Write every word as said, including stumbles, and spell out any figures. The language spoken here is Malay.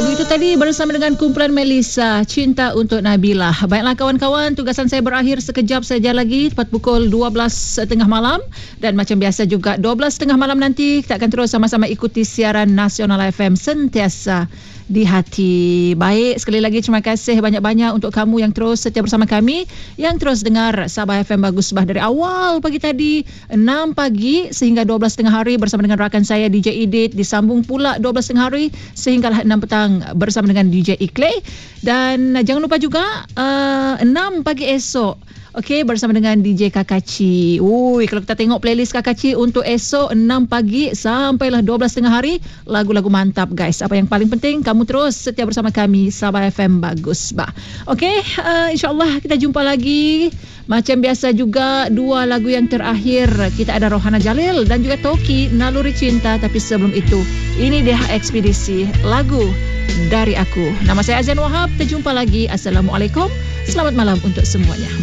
Lagu itu tadi bersama dengan kumpulan Melissa, Cinta untuk Nabila. Baiklah kawan-kawan, tugasan saya berakhir sekejap saja lagi, tepat pukul dua belas tiga puluh malam. Dan macam biasa juga dua belas tiga puluh malam nanti kita akan terus sama-sama ikuti siaran Nasional F M sentiasa di hati. Baik, sekali lagi terima kasih banyak-banyak untuk kamu yang terus setia bersama kami, yang terus dengar Sabah F M Bagus Bah dari awal pagi tadi enam pagi sehingga dua belas tengah hari bersama dengan rakan saya D J Edit, disambung pula dua belas tengah hari sehinggalah enam petang bersama dengan D J Iklay. Dan jangan lupa juga uh, enam pagi esok, okey, bersama dengan D J Kakachi. Ui, kalau kita tengok playlist Kakachi untuk esok enam pagi sampailah dua belas tengah hari, lagu-lagu mantap guys. Apa yang paling penting, kamu terus setia bersama kami Sabah F M Bagus Bah. Okey, uh, insyaAllah kita jumpa lagi. Macam biasa juga, dua lagu yang terakhir kita ada Rohana Jalil dan juga Toki, Naluri Cinta. Tapi sebelum itu, ini dia Ekspedisi, lagu dari aku. Nama saya Azan Wahab, kita jumpa lagi. Assalamualaikum, selamat malam untuk semuanya.